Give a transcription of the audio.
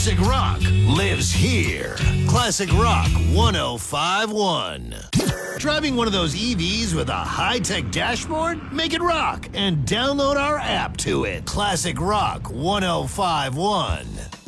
Classic Rock lives here. Classic Rock 1051. Driving one of those EVs with a high-tech dashboard? Make it rock and download our app to it. Classic Rock 1051.